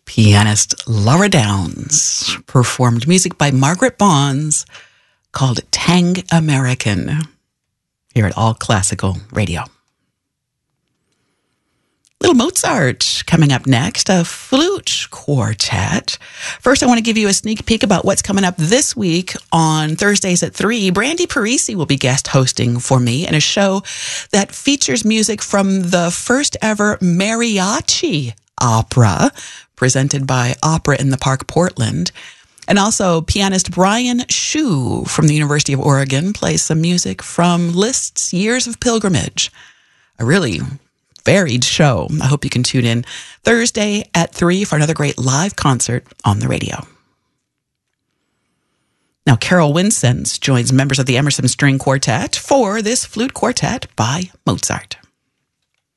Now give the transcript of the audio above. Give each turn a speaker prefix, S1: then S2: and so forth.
S1: Pianist Laura Downs performed music by Margaret Bonds called Tang American here at All Classical Radio. Little Mozart coming up next, a flute quartet. First, I want to give you a sneak peek about what's coming up this week on Thursdays at 3. Brandy Parisi will be guest hosting for me in a show that features music from the first ever mariachi opera presented by Opera in the Park, Portland. And also pianist Brian Shu from the University of Oregon plays some music from Liszt's Years of Pilgrimage. A really varied show. I hope you can tune in Thursday at 3 for another great live concert on the radio. Now, Carol Winsens joins members of the Emerson String Quartet for this flute quartet by Mozart.